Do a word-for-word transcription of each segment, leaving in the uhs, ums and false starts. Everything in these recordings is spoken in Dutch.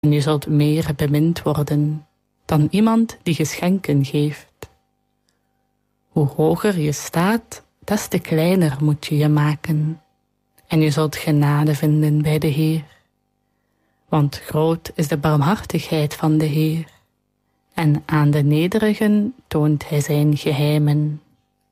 En je zult meer bemind worden dan iemand die geschenken geeft. Hoe hoger je staat, des te kleiner moet je je maken. En je zult genade vinden bij de Heer. Want groot is de barmhartigheid van de Heer. En aan de nederigen toont hij zijn geheimen.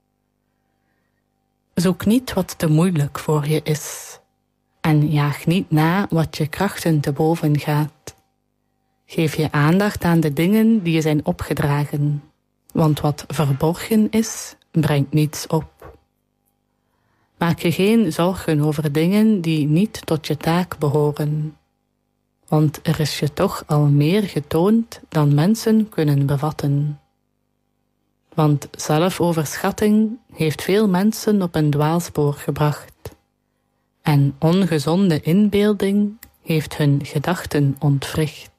Zoek niet wat te moeilijk voor je is. En jaag niet na wat je krachten te boven gaat. Geef je aandacht aan de dingen die je zijn opgedragen. Want wat verborgen is, brengt niets op. Maak je geen zorgen over dingen die niet tot je taak behoren. Want er is je toch al meer getoond dan mensen kunnen bevatten. Want zelfoverschatting heeft veel mensen op een dwaalspoor gebracht. En ongezonde inbeelding heeft hun gedachten ontwricht.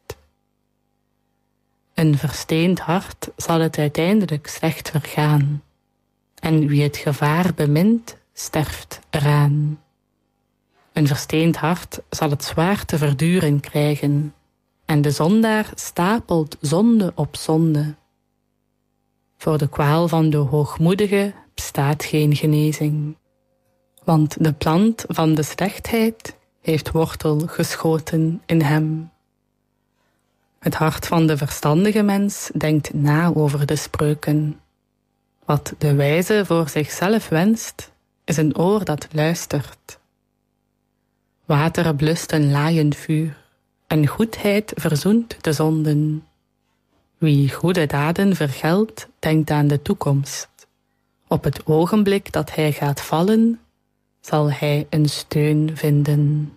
Een versteend hart zal het uiteindelijk slecht vergaan. En wie het gevaar bemint, sterft eraan. Een versteend hart zal het zwaar te verduren krijgen. En de zondaar stapelt zonde op zonde. Voor de kwaal van de hoogmoedige bestaat geen genezing. Want de plant van de slechtheid heeft wortel geschoten in hem. Het hart van de verstandige mens denkt na over de spreuken. Wat de wijze voor zichzelf wenst, is een oor dat luistert. Water blust een laaiend vuur, en goedheid verzoent de zonden. Wie goede daden vergeldt, denkt aan de toekomst. Op het ogenblik dat hij gaat vallen, zal hij een steun vinden.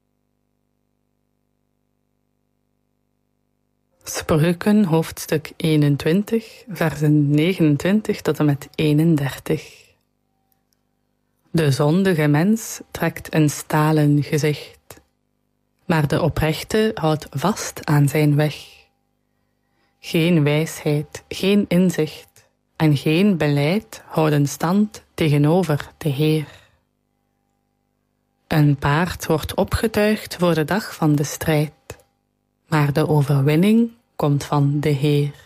Spreuken, hoofdstuk eenentwintig, versen negenentwintig tot en met eenendertig. De zondige mens trekt een stalen gezicht, maar de oprechte houdt vast aan zijn weg. Geen wijsheid, geen inzicht en geen beleid houden stand tegenover de Heer. Een paard wordt opgetuigd voor de dag van de strijd, maar de overwinning komt van de Heer.